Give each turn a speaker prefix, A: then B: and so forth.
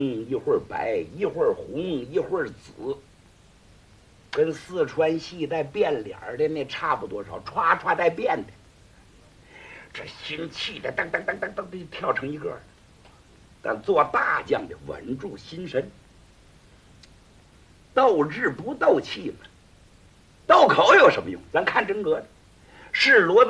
A: 一会儿白，一会儿红，一会儿紫，跟四川戏带变脸的那差不多少，歘歘带变的。这心气的噔噔噔噔噔的跳成一个，但做大将的稳住心神，斗智不斗气嘛，斗口有什么用？咱看真格的，是骡子